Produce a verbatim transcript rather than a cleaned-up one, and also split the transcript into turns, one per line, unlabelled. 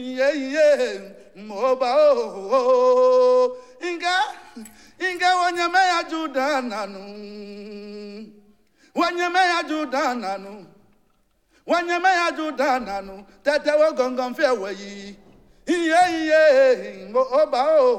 Yeah, yeah, moba oh, inga, inga wanyame ya judananu, wanyame ya judananu, wanyame ya judananu, tete wo gongon fe weyi, yeah, yeah, moba oh.